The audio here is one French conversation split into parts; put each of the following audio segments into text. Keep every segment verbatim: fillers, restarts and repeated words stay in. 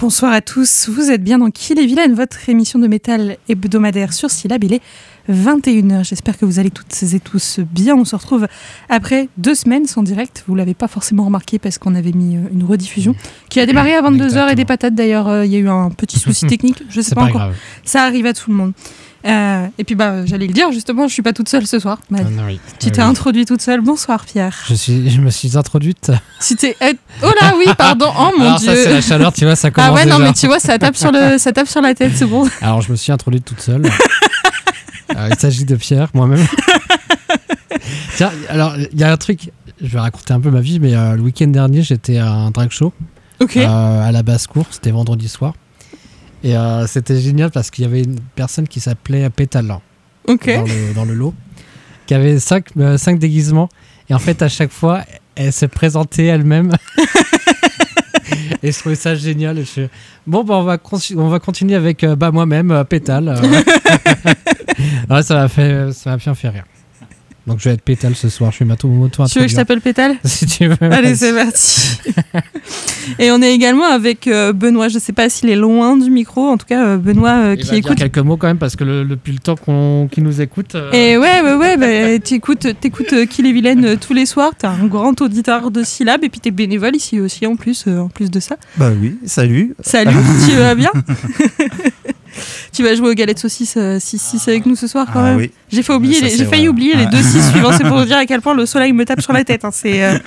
Bonsoir à tous, vous êtes bien dans Kill et Vilaine, votre émission de métal hebdomadaire sur Syllab. Il est vingt et une heures, j'espère que vous allez toutes et tous bien. On se retrouve après deux semaines sans direct, vous ne l'avez pas forcément remarqué parce qu'on avait mis une rediffusion qui a démarré à vingt-deux heures et des patates d'ailleurs, il y a eu un petit souci technique, je ne sais C'est pas, pas encore, grave. Ça arrive à tout le monde. Euh, et puis bah j'allais le dire justement, je suis pas toute seule ce soir. Bah, Ah, non, oui. tu Oui, t'es oui. introduite toute seule. Bonsoir Pierre. Je, suis, je me suis introduite. Tu t'es... Oh là oui, pardon. Oh mon Alors dieu. ça c'est la chaleur, tu vois, ça commence Ah ouais, déjà. non mais tu vois, ça tape sur le, ça tape sur la tête, c'est bon. Alors je me suis introduite toute seule. Alors, il s'agit de Pierre, moi-même. Tiens, alors il y a un truc, je vais raconter un peu ma vie, mais euh, le week-end dernier j'étais à un drag show Ok. euh, à la basse-cour, c'était vendredi soir. Et euh, c'était génial parce qu'il y avait une personne qui s'appelait Pétale Ok. dans, le, dans le lot, qui avait cinq, euh, cinq déguisements. Et en fait, à chaque fois, elle se présentait elle-même. Et je trouvais ça génial. Et je fais, bon, bah, on, va con- on va continuer avec euh, bah, moi-même, euh, Pétale. Euh. Ouais, ça m'a fait, ça m'a bien fait rire. Donc je vais être Pétale ce soir. Je suis mato moto. Tu veux que je t'appelle Pétale ? Si tu veux. Allez, c'est parti. Et on est également avec euh, Benoît. Je ne sais pas s'il est loin du micro. En tout cas, euh, Benoît euh, Il qui va écoute. dire quelques mots quand même parce que le, depuis le temps qu'on, qu'il nous écoute. euh, Et ouais, ouais, ouais. Bah, tu écoutes, t'écoutes euh, Kill et Vilaine euh, tous les soirs. T'es un grand auditeur de Syllab et puis t'es bénévole ici aussi en plus, euh, en plus de ça. Bah oui, salut. Salut, tu vas bien ? Tu vas jouer aux galettes saucisses six six avec nous ce soir quand Ah même. oui. J'ai, fait oublier Ça, les- c'est j'ai failli vrai. oublier les Ah. deux six suivants. C'est pour vous dire à quel point le soleil me tape sur la tête. Hein. C'est, euh...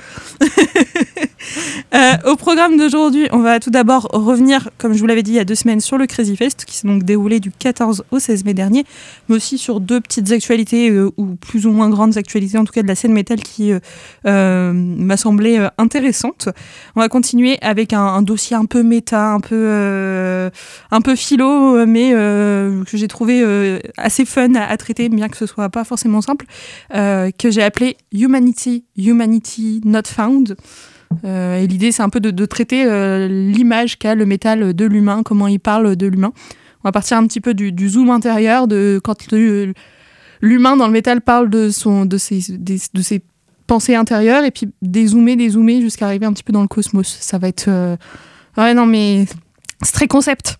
euh, au programme d'aujourd'hui, on va tout d'abord revenir, comme je vous l'avais dit il y a deux semaines, sur le Crazy Fest qui s'est donc déroulé du quatorze au seize mai dernier, mais aussi sur deux petites actualités, euh, ou plus ou moins grandes actualités, en tout cas de la scène métal qui euh, euh, m'a semblé euh, intéressante. On va continuer avec un, un dossier un peu méta, un peu, euh, un peu philo, mais euh, que j'ai trouvé euh, assez fun à, à traiter, bien que ce soit pas forcément simple, euh, que j'ai appelé Humanity, Humanity Not Found. Euh, et l'idée, c'est un peu de, de traiter euh, l'image qu'a le métal de l'humain, comment il parle de l'humain. On va partir un petit peu du, du zoom intérieur, de quand le, l'humain dans le métal parle de, son, de, ses, des, de ses pensées intérieures, et puis dézoomer, dézoomer, jusqu'à arriver un petit peu dans le cosmos. Ça va être... Euh... Ouais, non, mais c'est très concept.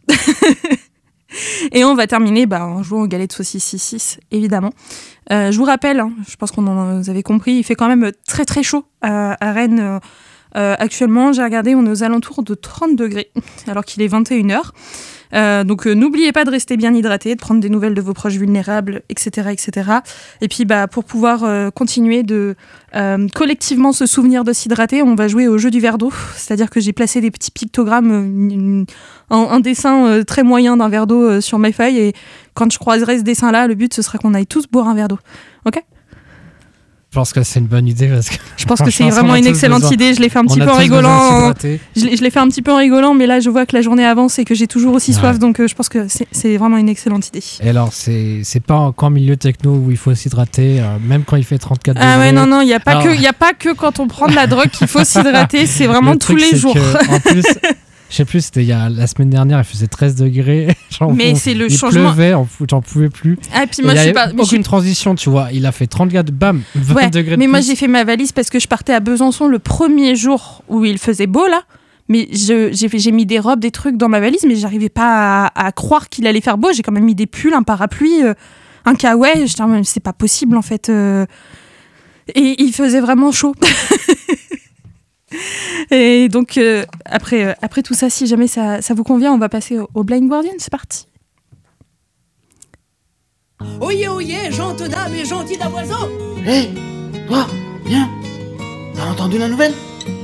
Et on va terminer bah, en jouant aux galettes saucisses six six, évidemment. Euh, je vous rappelle, hein, je pense qu'on en vous avez compris, il fait quand même très très chaud à, à Rennes euh, euh, actuellement. J'ai regardé, on est aux alentours de trente degrés, alors qu'il est vingt et une heures. Euh, donc euh, n'oubliez pas de rester bien hydraté, de prendre des nouvelles de vos proches vulnérables, et cetera, et cetera. Et puis bah, pour pouvoir euh, continuer de euh, collectivement se souvenir de s'hydrater, on va jouer au jeu du verre d'eau. C'est-à-dire que j'ai placé des petits pictogrammes, une, une, un, un dessin euh, très moyen d'un verre d'eau euh, sur mes feuilles. Et quand je croiserai ce dessin-là, le but ce sera qu'on aille tous boire un verre d'eau. Ok ? Je pense que c'est une bonne idée parce que Je pense que c'est franchement, vraiment on a une tous excellente besoin. idée. Je l'ai fait un petit On a peu en tous besoin de rigolant. s'hydrater. Je l'ai, je l'ai fait un petit peu en rigolant, mais là je vois que la journée avance et que j'ai toujours aussi Ouais. soif, donc euh, je pense que c'est, c'est vraiment une excellente idée. Et alors, c'est, c'est pas encore milieu techno où il faut s'hydrater, euh, même quand il fait trente-quatre Ah ouais, degrés. non, non, il n'y a, pas Alors- que- y a pas que quand on prend de la drogue qu'il faut s'hydrater, c'est vraiment Le tous truc, les c'est jours. que, en plus, je sais plus, c'était il y a, la semaine dernière, il faisait treize degrés. J'en Mais fous. c'est le il changement. pleuvait, en fou- j'en pouvais plus. Ah, et puis Et moi il je y suis avait pas. mais je aucune suis- transition, tu vois. Il a fait trente-quatre, bam, vingt Ouais, degrés de mais moi plus. j'ai fait ma valise parce que je partais à Besançon le premier jour où il faisait beau là. Mais je, j'ai, fait- j'ai mis des robes, des trucs dans ma valise, mais j'arrivais pas à, à croire qu'il allait faire beau. J'ai quand même mis des pulls, un parapluie, euh, un kawaii. J'étais en mode, c'est pas possible en fait. euh. Et il faisait vraiment chaud. Et donc, euh, après, euh, après tout ça, si jamais ça, ça vous convient, on va passer au, au Blind Guardian. C'est parti. Oyez, oyez, gente dame et gentil d'avoiseau. Hé, toi, viens. T'as entendu la nouvelle?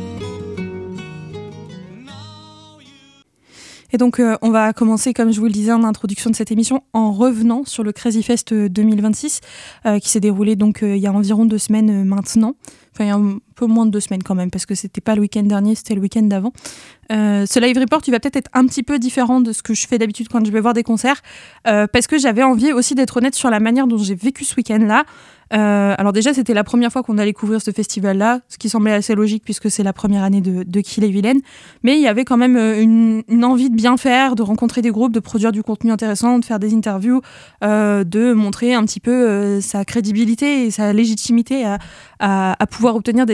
Et donc, euh, on va commencer, comme je vous le disais en introduction de cette émission, en revenant sur le Crazy Fest deux mille vingt-six, euh, qui s'est déroulé donc euh, il y a environ deux semaines euh, maintenant. Enfin, il y a un peu moins de deux semaines quand même, parce que c'était pas le week-end dernier, c'était le week-end d'avant. Euh, ce live report, il va peut-être être un petit peu différent de ce que je fais d'habitude quand je vais voir des concerts, euh, parce que j'avais envie aussi d'être honnête sur la manière dont j'ai vécu ce week-end-là. Euh, alors déjà, c'était la première fois qu'on allait couvrir ce festival-là, ce qui semblait assez logique puisque c'est la première année de, de Kill et Vilaine. Mais il y avait quand même une, une envie de bien faire, de rencontrer des groupes, de produire du contenu intéressant, de faire des interviews, euh, de montrer un petit peu euh, sa crédibilité et sa légitimité à, à, à pouvoir obtenir des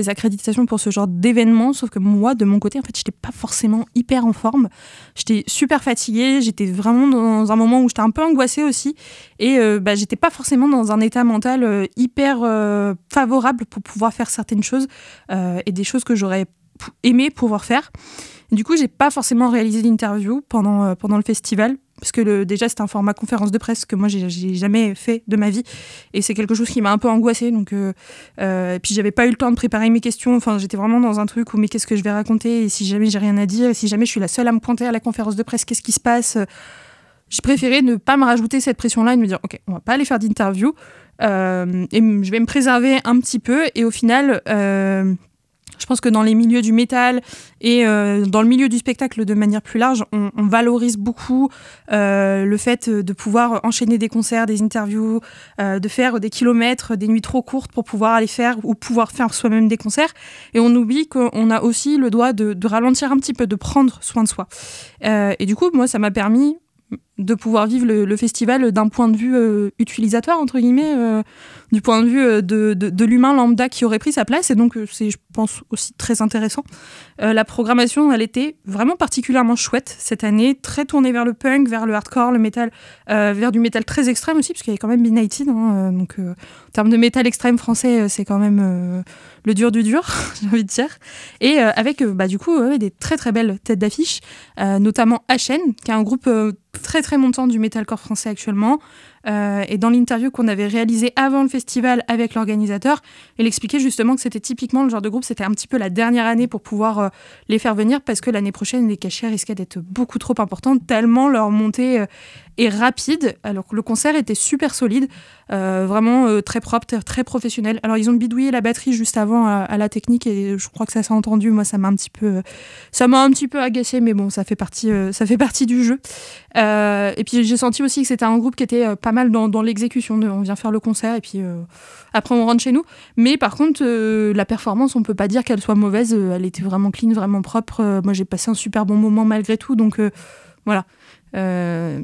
des accréditations pour ce genre d'événement, sauf que moi, de mon côté, en fait, j'étais pas forcément hyper en forme. J'étais super fatiguée, j'étais vraiment dans un moment où j'étais un peu angoissée aussi, et euh, bah, j'étais pas forcément dans un état mental euh, hyper euh, favorable pour pouvoir faire certaines choses, euh, et des choses que j'aurais p- aimé pouvoir faire. Du coup, j'ai pas forcément réalisé d'interview pendant, euh, pendant le festival, parce que le, déjà, c'était un format conférence de presse que moi, j'ai, j'ai jamais fait de ma vie. Et c'est quelque chose qui m'a un peu angoissée. Donc, euh, euh, et puis, j'avais pas eu le temps de préparer mes questions. Enfin, j'étais vraiment dans un truc où, mais qu'est-ce que je vais raconter ? Et si jamais j'ai rien à dire, et si jamais je suis la seule à me pointer à la conférence de presse, qu'est-ce qui se passe ? J'ai préféré ne pas me rajouter cette pression-là et de me dire, OK, on va pas aller faire d'interview. Euh, et je vais me préserver un petit peu. Et au final... Euh, Je pense que dans les milieux du métal et euh, dans le milieu du spectacle de manière plus large, on, on valorise beaucoup euh, le fait de pouvoir enchaîner des concerts, des interviews, euh, de faire des kilomètres, des nuits trop courtes pour pouvoir aller faire ou pouvoir faire soi-même des concerts. Et on oublie qu'on a aussi le droit de, de ralentir un petit peu, de prendre soin de soi. Euh, et du coup, moi, ça m'a permis de pouvoir vivre le, le festival d'un point de vue euh, utilisateur, entre guillemets, euh, du point de vue euh, de, de, de l'humain lambda qui aurait pris sa place. Et donc, euh, c'est, je pense, aussi très intéressant. Euh, la programmation, elle était vraiment particulièrement chouette cette année, très tournée vers le punk, vers le hardcore, le métal, euh, vers du métal très extrême aussi, parce qu'il y avait quand même Benighted. Hein, euh, donc, euh, en termes de métal extrême français, euh, c'est quand même euh, le dur du dur, j'ai envie de dire. Et euh, avec, euh, bah, du coup, euh, des très très belles têtes d'affiche, euh, notamment H N, qui est un groupe euh, très très montant du metalcore français actuellement. Euh, et dans l'interview qu'on avait réalisée avant le festival avec l'organisateur, il expliquait justement que c'était typiquement le genre de groupe, c'était un petit peu la dernière année pour pouvoir euh, les faire venir, parce que l'année prochaine, les cachets risquaient d'être beaucoup trop importants, tellement leur montée euh, est rapide, alors que le concert était super solide, euh, vraiment euh, très propre, très, très professionnel. Alors ils ont bidouillé la batterie juste avant à, à la technique, et je crois que ça s'est entendu. Moi, ça m'a un petit peu, euh, ça m'a un petit peu agacé, mais bon, ça fait partie, euh, ça fait partie du jeu. Euh, et puis j'ai senti aussi que c'était un groupe qui était euh, pas mal dans, dans l'exécution. De, on vient faire le concert et puis euh, après on rentre chez nous. Mais par contre, euh, la performance, on peut pas dire qu'elle soit mauvaise. Euh, elle était vraiment clean, vraiment propre. Euh, moi, j'ai passé un super bon moment malgré tout. Donc euh, voilà. Il euh,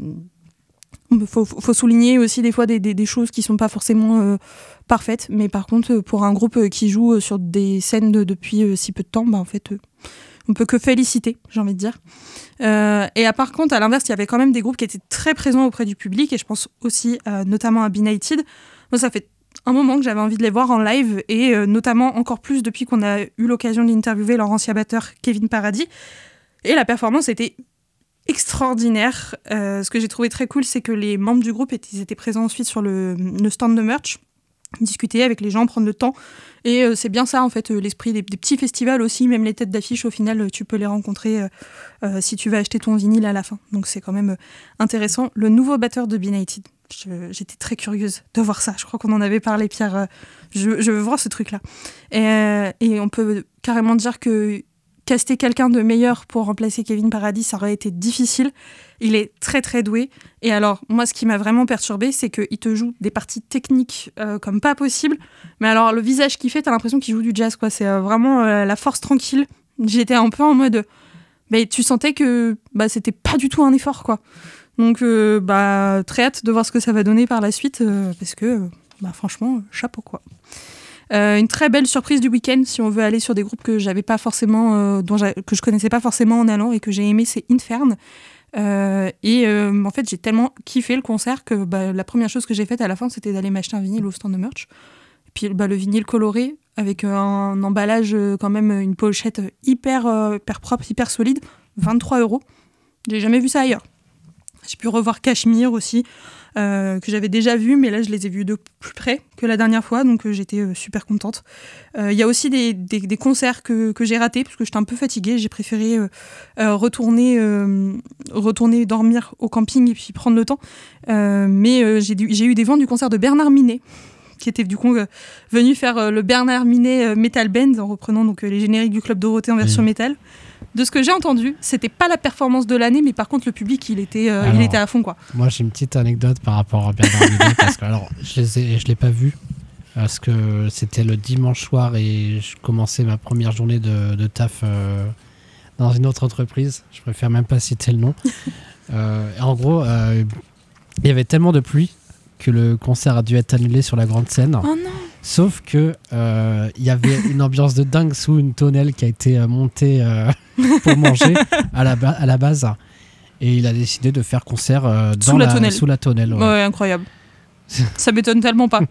faut, faut souligner aussi des fois des, des, des choses qui sont pas forcément euh, parfaites. Mais par contre, pour un groupe qui joue sur des scènes de, depuis euh, si peu de temps, bah, en fait... Euh, on peut que féliciter, j'ai envie de dire. Euh, et à, par contre, à l'inverse, il y avait quand même des groupes qui étaient très présents auprès du public, et je pense aussi euh, notamment à Benighted. Moi, ça fait un moment que j'avais envie de les voir en live, et euh, notamment encore plus depuis qu'on a eu l'occasion d'interviewer leur ancien batteur Kevin Paradis. Et la performance était extraordinaire. Euh, ce que j'ai trouvé très cool, c'est que les membres du groupe étaient, ils étaient présents ensuite sur le, le stand de merch, discuter avec les gens, prendre le temps. Et euh, c'est bien ça, en fait, euh, l'esprit des, des petits festivals aussi, même les têtes d'affiche, au final, euh, tu peux les rencontrer euh, euh, si tu vas acheter ton vinyle à la fin. Donc c'est quand même euh, intéressant. Le nouveau batteur de Benighted, je, j'étais très curieuse de voir ça. Je crois qu'on en avait parlé, Pierre. Euh, je, je veux voir ce truc-là. Et, euh, et on peut carrément dire que caster quelqu'un de meilleur pour remplacer Kevin Paradis, ça aurait été difficile. Il est très très doué. Et alors, moi, ce qui m'a vraiment perturbée, c'est qu'il te joue des parties techniques euh, comme pas possible. Mais alors, le visage qu'il fait, t'as l'impression qu'il joue du jazz, quoi. C'est euh, vraiment euh, la force tranquille. J'étais un peu en mode... Mais tu sentais que bah, c'était pas du tout un effort, quoi. Donc, euh, bah, très hâte de voir ce que ça va donner par la suite, euh, parce que, bah, franchement, chapeau, quoi. Euh, une très belle surprise du week-end, si on veut aller sur des groupes que j'avais pas forcément, euh, dont que je connaissais pas forcément en allant et que j'ai aimé, c'est Infern. Euh, et euh, en fait, j'ai tellement kiffé le concert que bah, la première chose que j'ai faite à la fin, c'était d'aller m'acheter un vinyle au stand de merch. Et puis bah, le vinyle coloré avec euh, un emballage, euh, quand même une pochette hyper, euh, hyper propre, hyper solide, vingt-trois euros. J'ai jamais vu ça ailleurs. J'ai pu revoir Cachemire aussi, euh, que j'avais déjà vu, mais là je les ai vus de plus près que la dernière fois, donc euh, j'étais euh, super contente. Il euh, y a aussi des, des, des concerts que, que j'ai ratés, parce que j'étais un peu fatiguée, j'ai préféré euh, euh, retourner, euh, retourner dormir au camping et puis prendre le temps. Euh, mais euh, j'ai, j'ai eu des vents du concert de Bernard Minet, qui était du coup euh, venu faire euh, le Bernard Minet euh, Metal Band, en reprenant donc, euh, les génériques du Club Dorothée en version mmh. métal. De ce que j'ai entendu, c'était pas la performance de l'année, mais par contre le public, il était, euh, alors, il était à fond, quoi. Moi, j'ai une petite anecdote par rapport à Bernard Minet, parce que alors, je les ai, je l'ai pas vu, parce que c'était le dimanche soir et je commençais ma première journée de, de taf euh, dans une autre entreprise. Je préfère même pas citer le nom. euh, en gros, euh, il y avait tellement de pluie que le concert a dû être annulé sur la grande scène. Oh non. Sauf que euh, il y avait une ambiance de dingue sous une tonnelle qui a été euh, montée euh, pour manger à la, ba- à la base. Et il a décidé de faire concert euh, dans Sous la tonnelle. Sous la tonnelle ouais. Ouais, incroyable. Ça m'étonne tellement pas.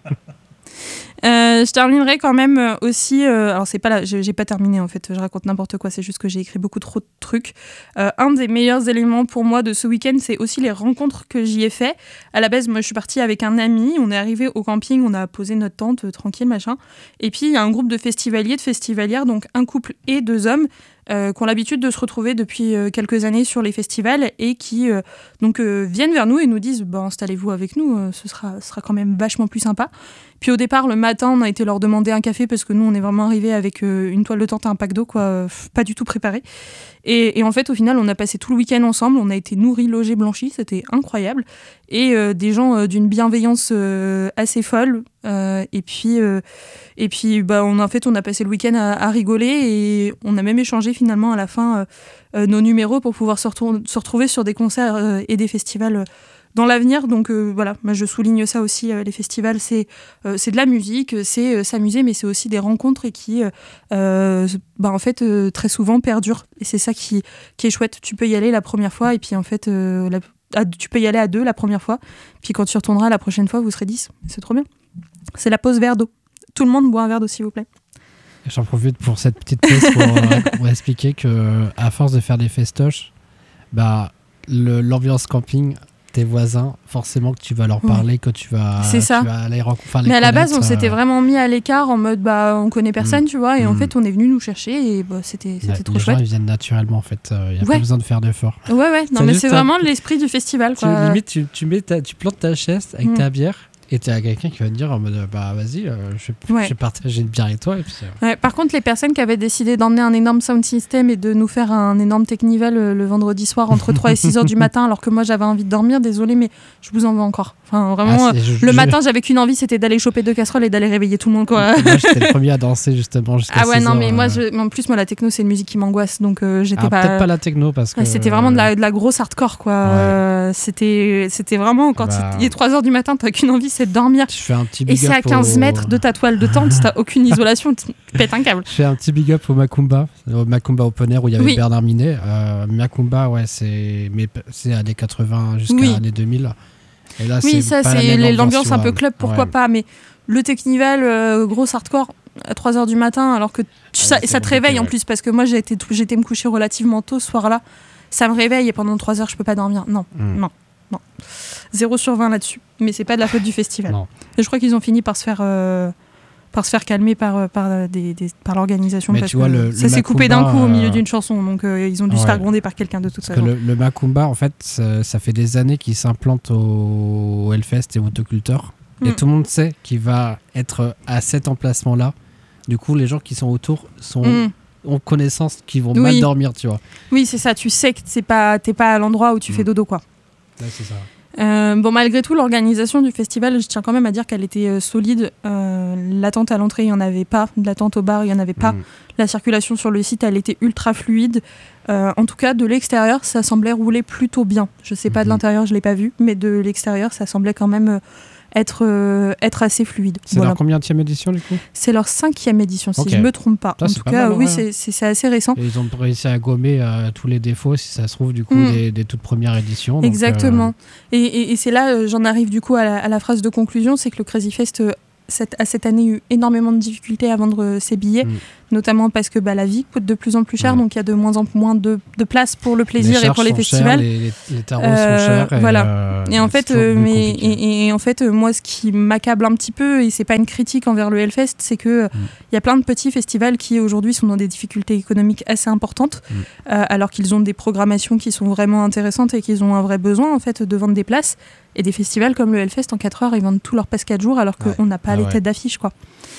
Euh, je terminerai quand même aussi. Euh, alors c'est pas là, j'ai, j'ai pas terminé en fait. Je raconte n'importe quoi. C'est juste que j'ai écrit beaucoup trop de trucs. Euh, un des meilleurs éléments pour moi de ce week-end, c'est aussi les rencontres que j'y ai fait. À la base, moi, je suis partie avec un ami. On est arrivé au camping, on a posé notre tente euh, tranquille, machin. Et puis il y a un groupe de festivaliers, de festivalières, donc un couple et deux hommes. Euh, qui ont l'habitude de se retrouver depuis euh, quelques années sur les festivals et qui euh, donc, euh, viennent vers nous et nous disent bah, installez-vous avec nous, euh, ce sera, ce sera quand même vachement plus sympa. Puis au départ, le matin, on a été leur demander un café parce que nous, on est vraiment arrivés avec euh, une toile de tente et un pack d'eau, quoi, euh, pas du tout préparé. Et, et en fait, au final, on a passé tout le week-end ensemble, on a été nourris, logés, blanchis, c'était incroyable. Et euh, des gens euh, d'une bienveillance euh, assez folle. Euh, et puis, euh, et puis bah, on, en fait, on a passé le week-end à, à rigoler et on a même échangé finalement à la fin euh, euh, nos numéros pour pouvoir se, retour- se retrouver sur des concerts euh, et des festivals euh, dans l'avenir. Donc euh, voilà, moi, je souligne ça aussi, euh, les festivals, c'est, euh, c'est de la musique, c'est euh, s'amuser, mais c'est aussi des rencontres et qui, euh, euh, bah, en fait, euh, très souvent perdurent. Et c'est ça qui, qui est chouette. Tu peux y aller la première fois et puis en fait, euh, la, à, tu peux y aller à deux la première fois. Puis quand tu retourneras la prochaine fois, vous serez dix. C'est trop bien. C'est la pause verre d'eau. Tout le monde boit un verre d'eau, s'il vous plaît. J'en profite pour cette petite pause pour, euh, pour expliquer que à force de faire des festoches, bah, le, l'ambiance camping, tes voisins, forcément que tu vas leur parler, ouais. que tu vas, c'est ça. Tu vas aller rencontrer. Enfin, les mais à la base, on euh... s'était vraiment mis à l'écart en mode bah on connaît personne, mmh. tu vois, et mmh. en fait on est venu nous chercher et bah, c'était, c'était ouais, trop les chouette. Les gens ils viennent naturellement en fait, il euh, n'y a ouais. pas besoin de faire d'efforts. Ouais, ouais, non, mais c'est un... vraiment l'esprit du festival. Quoi. Tu, limite, tu, tu, mets ta, tu plantes ta chaise avec mmh. ta bière. Et tu as quelqu'un qui va te dire en mode bah vas-y, euh, je, ouais. je vais partager une bière avec toi. Et puis, euh... ouais, par contre, les personnes qui avaient décidé d'emmener un énorme sound system et de nous faire un énorme Technival le, le vendredi soir entre trois et six heures du matin, alors que moi j'avais envie de dormir, désolé, mais je vous en veux encore. Enfin, vraiment, ah, je, le je... matin, j'avais qu'une envie, c'était d'aller choper deux casseroles et d'aller réveiller tout le monde. Quoi. Moi, j'étais le premier à danser justement jusqu'à Ah ouais, six non, heures, mais euh... moi, je... en plus, moi, la techno, c'est une musique qui m'angoisse, donc euh, j'étais ah, pas. Peut-être pas la techno parce que. Ouais, c'était vraiment de la, de la grosse hardcore, quoi. Ouais. Euh, c'était, c'était vraiment quand bah... il est trois heures du matin, t'as qu'une envie, c'est de dormir. Je fais un petit et c'est à quinze au... mètres de ta toile de tente, t'as aucune isolation, tu pètes un câble. Je fais un petit big up au Macumba, au Macumba Open Air où il y avait oui. Bernard Minet. Euh, Macumba, ouais, c'est, mais c'est années quatre-vingts jusqu'à oui. années deux mille. Et là, oui, c'est ça, pas c'est la l'ambiance un peu club, pourquoi ouais. pas, mais le Technival, euh, gros hardcore, à trois heures du matin, alors que tu, ah, ça, ça te réveille ouais. en plus, parce que moi, j'ai été, j'étais me coucher relativement tôt ce soir-là. Ça me réveille et pendant trois heures, je peux pas dormir. Non, mm. non, non. zéro sur vingt là-dessus. Mais c'est pas de la faute du festival. Non. Et je crois qu'ils ont fini par se faire... Euh, par se faire calmer par, par, des, des, par l'organisation mais parce tu vois, que le, ça le s'est Macumba, coupé d'un coup euh... au milieu d'une chanson, donc euh, ils ont dû ouais. se faire gronder par quelqu'un de toute façon. Le, le Macumba, en fait, ça, ça fait des années qu'il s'implante au, au Hellfest et au Autoculteur, mm. et tout le monde sait qu'il va être à cet emplacement-là. Du coup, les gens qui sont autour sont, mm. ont connaissance qu'ils vont oui. mal dormir, tu vois. Oui, c'est ça, tu sais que t'es pas, t'es pas à l'endroit où tu mm. fais dodo, quoi. Ouais, c'est ça. Euh, bon, malgré tout, l'organisation du festival, je tiens quand même à dire qu'elle était euh, solide. Euh, l'attente à l'entrée, il n'y en avait pas. De l'attente au bar, il n'y en avait pas. Mmh. La circulation sur le site, elle était ultra fluide. Euh, en tout cas, de l'extérieur, ça semblait rouler plutôt bien. Je ne sais pas mmh. de l'intérieur, je ne l'ai pas vu, mais de l'extérieur, ça semblait quand même... Euh, Être, euh, être assez fluide. C'est voilà. leur combienième édition du coup ? C'est leur cinquième édition, si okay. je ne me trompe pas. Ça, en tout cas, mal, oui, ouais. c'est, c'est, c'est assez récent. Et ils ont réussi à gommer euh, tous les défauts, si ça se trouve, du coup, mm. des, des toutes premières éditions. Donc, exactement. Euh... Et, et, et c'est là, euh, j'en arrive du coup à la, à la phrase de conclusion, c'est que le Crazy Fest, euh, cette, a cette année eu énormément de difficultés à vendre euh, ses billets, mm. notamment parce que bah, la vie coûte de plus en plus cher, mm. donc il y a de moins en moins de, de place pour le plaisir et pour les festivals. Chers, les, les, les tarots euh, sont chers. Et, voilà. Euh, et, en fait, euh, mais, et, et en fait, euh, moi, ce qui m'accable un petit peu, et c'est pas une critique envers le Hellfest, c'est que il mm. y a plein de petits festivals qui aujourd'hui sont dans des difficultés économiques assez importantes, mm. euh, alors qu'ils ont des programmations qui sont vraiment intéressantes et qu'ils ont un vrai besoin en fait de vendre des places. Et des festivals comme le Hellfest, en quatre heures, ils vendent tous leurs passes quatre jours, alors qu'on ouais. n'a pas ah les ouais. têtes d'affiche, quoi.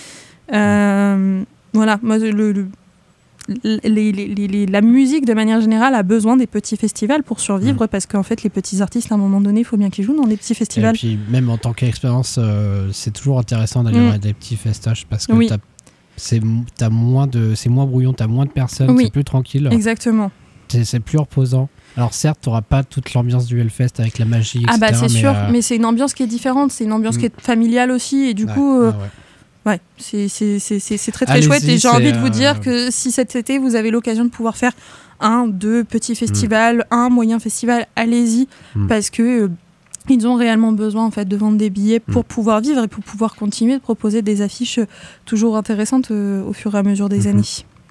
Euh, mm. Voilà, moi, le, le, les, les, les, la musique, de manière générale, a besoin des petits festivals pour survivre, mmh. parce qu'en fait, les petits artistes, à un moment donné, il faut bien qu'ils jouent dans les petits festivals. Et puis, même en tant qu'expérience, euh, c'est toujours intéressant d'aller mmh. à des petits festoches, parce que oui. t'as, c'est, t'as moins de, c'est moins brouillon, t'as moins de personnes, oui. c'est plus tranquille. Exactement. C'est, c'est plus reposant. Alors certes, tu n'auras pas toute l'ambiance du Hellfest avec la magie, et cetera. Ah bah c'est mais sûr, euh... mais c'est une ambiance qui est différente, c'est une ambiance mmh. qui est familiale aussi, et du ouais. coup... Euh, ah ouais. Ouais, c'est, c'est, c'est, c'est, c'est très très Allez-y, chouette et j'ai c'est, envie de vous euh, dire que si cet été vous avez l'occasion de pouvoir faire un, deux petits festivals, mmh. un moyen festival, allez-y mmh. parce que euh, ils ont réellement besoin en fait de vendre des billets pour mmh. pouvoir vivre et pour pouvoir continuer de proposer des affiches toujours intéressantes euh, au fur et à mesure des mmh. années.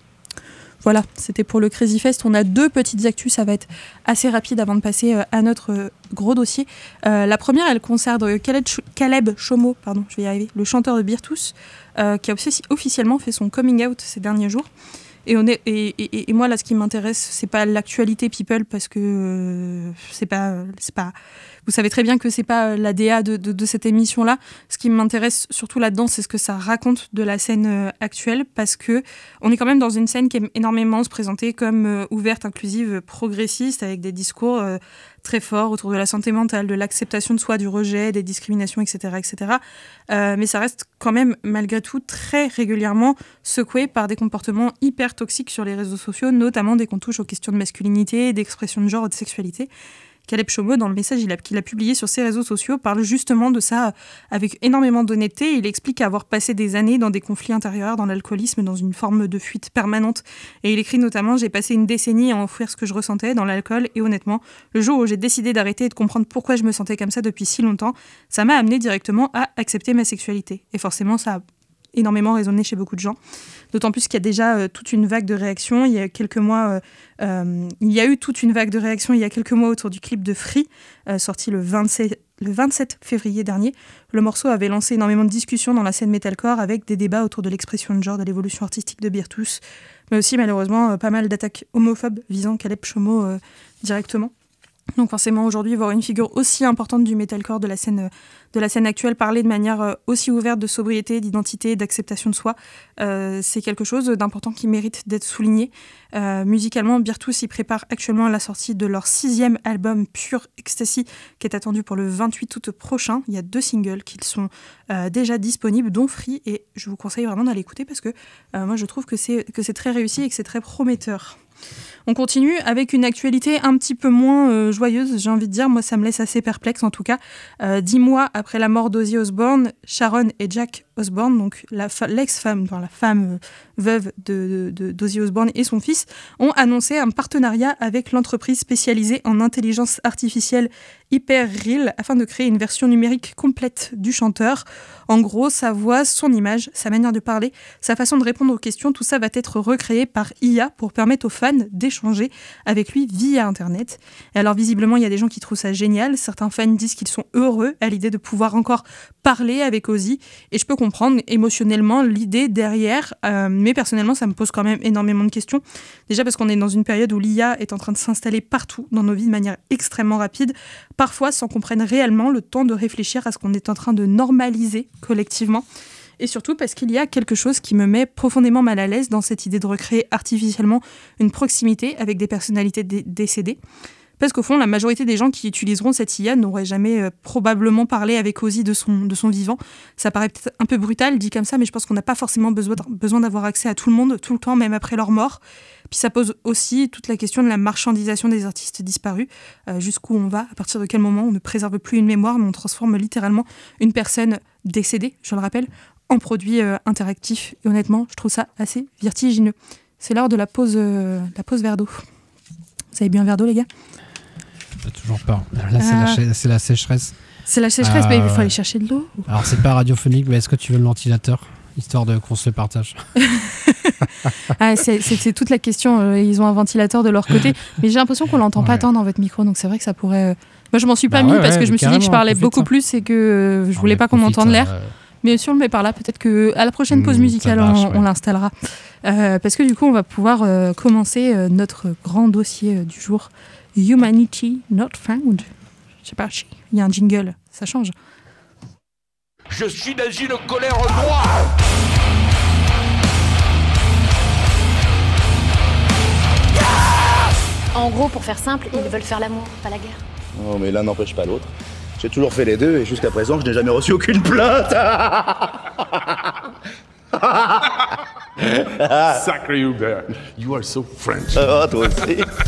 Voilà, c'était pour le Crazy Fest. On a deux petites actus, ça va être assez rapide avant de passer à notre gros dossier. Euh, la première, elle concerne Caleb, Ch- Caleb Chomo, pardon, je vais y arriver, le chanteur de Beertooth, euh, qui a officiellement fait son coming out ces derniers jours. Et, on est, et, et, et moi, là, ce qui m'intéresse, c'est pas l'actualité people, parce que euh, c'est pas, c'est pas... Vous savez très bien que c'est pas l'A D A de, de, de cette émission-là. Ce qui m'intéresse surtout là-dedans, c'est ce que ça raconte de la scène euh, actuelle, parce que on est quand même dans une scène qui aime énormément se présenter comme euh, ouverte, inclusive, progressiste, avec des discours euh, très forts autour de la santé mentale, de l'acceptation de soi, du rejet, des discriminations, et cetera, et cetera. Euh, mais ça reste quand même, malgré tout, très régulièrement secoué par des comportements hyper toxiques sur les réseaux sociaux, notamment dès qu'on touche aux questions de masculinité, d'expression de genre et de sexualité. Caleb Chomo, dans le message qu'il a, qu'il a publié sur ses réseaux sociaux, parle justement de ça avec énormément d'honnêteté. Il explique avoir passé des années dans des conflits intérieurs, dans l'alcoolisme, dans une forme de fuite permanente. Et il écrit notamment « J'ai passé une décennie à enfouir ce que je ressentais dans l'alcool et honnêtement, le jour où j'ai décidé d'arrêter et de comprendre pourquoi je me sentais comme ça depuis si longtemps, ça m'a amené directement à accepter ma sexualité. » Et forcément, ça a énormément résonné chez beaucoup de gens. D'autant plus qu'il y a déjà euh, toute une vague de réactions. Il y a quelques mois, euh, euh, il y a eu toute une vague de réactions il y a quelques mois autour du clip de Free, euh, sorti le vingt-sept, le vingt-sept février dernier. Le morceau avait lancé énormément de discussions dans la scène metalcore avec des débats autour de l'expression de genre, de l'évolution artistique de Beertooth, mais aussi malheureusement euh, pas mal d'attaques homophobes visant Caleb Chomo euh, directement. Donc forcément aujourd'hui voir une figure aussi importante du metalcore de la scène de la scène actuelle parler de manière aussi ouverte de sobriété, d'identité, d'acceptation de soi, euh, c'est quelque chose d'important qui mérite d'être souligné. Euh, musicalement, Beertooth y prépare actuellement la sortie de leur sixième album Pure Ecstasy qui est attendu pour le vingt-huit août prochain. Il y a deux singles qui sont euh, déjà disponibles, dont Free, et je vous conseille vraiment d'aller écouter parce que euh, moi je trouve que c'est, que c'est très réussi et que c'est très prometteur. On continue avec une actualité un petit peu moins euh, joyeuse, j'ai envie de dire. Moi, ça me laisse assez perplexe, en tout cas. Euh, dix mois après la mort d'Ozzy Osbourne, Sharon et Jack Osbourne, donc la fa- l'ex-femme, enfin la femme euh, veuve de, de, de, d'Ozzy Osbourne et son fils, ont annoncé un partenariat avec l'entreprise spécialisée en intelligence artificielle Hyperreal afin de créer une version numérique complète du chanteur. En gros, sa voix, son image, sa manière de parler, sa façon de répondre aux questions, tout ça va être recréé par I A pour permettre aux fans d'échanger avec lui via Internet. Et alors visiblement, il y a des gens qui trouvent ça génial. Certains fans disent qu'ils sont heureux à l'idée de pouvoir encore parler avec Ozzy. Et je peux comprendre émotionnellement l'idée derrière. Euh, mais personnellement, ça me pose quand même énormément de questions. Déjà parce qu'on est dans une période où l'I A est en train de s'installer partout dans nos vies de manière extrêmement rapide, parfois sans qu'on prenne réellement le temps de réfléchir à ce qu'on est en train de normaliser collectivement. Et surtout parce qu'il y a quelque chose qui me met profondément mal à l'aise dans cette idée de recréer artificiellement une proximité avec des personnalités dé- décédées. Parce qu'au fond, la majorité des gens qui utiliseront cette I A n'auraient jamais euh, probablement parlé avec Ozzy de son, de son vivant. Ça paraît peut-être un peu brutal, dit comme ça, mais je pense qu'on n'a pas forcément besoin, besoin d'avoir accès à tout le monde, tout le temps, même après leur mort. Puis ça pose aussi toute la question de la marchandisation des artistes disparus. Euh, jusqu'où on va, à partir de quel moment on ne préserve plus une mémoire, mais on transforme littéralement une personne décédée, je le rappelle, en produit euh, interactif. Et honnêtement, je trouve ça assez vertigineux. C'est l'heure de la pause, euh, la pause verre d'eau. Vous avez bu un verre d'eau, les gars ? J'ai toujours peur. Là, c'est, Ah. la, ché- c'est la sécheresse. C'est la sécheresse, Euh, mais il faut aller chercher de l'eau. Alors, c'est pas radiophonique, mais est-ce que tu veux le ventilateur ? Histoire de qu'on se le partage. Ah, c'est, c'est, c'est toute la question. Euh, ils ont un ventilateur de leur côté, mais j'ai l'impression qu'on l'entend pas Ouais. tant dans votre micro, donc c'est vrai que ça pourrait. euh, Moi, je m'en suis pas Bah mis ouais, parce ouais, que je me suis dit que je carrément, parlais profite, beaucoup hein. plus et que euh, je Non, voulais mais pas qu'on profite, m'entende l'air. euh, Mais si on le met par là, peut-être que à la prochaine pause Mmh, musicale, ça marche, on, ouais. on l'installera. Euh, parce que du coup, on va pouvoir euh, commencer euh, notre grand dossier euh, du jour. Humanity Not Found. Je sais pas, il y a un jingle, ça change. Je suis dans une colère noire. En gros, pour faire simple, ils veulent faire l'amour, pas la guerre. Non, mais l'un n'empêche pas l'autre. J'ai toujours fait les deux et jusqu'à présent, je n'ai jamais reçu aucune plainte. Sacré Hubert, you are so French. Ah, toi aussi.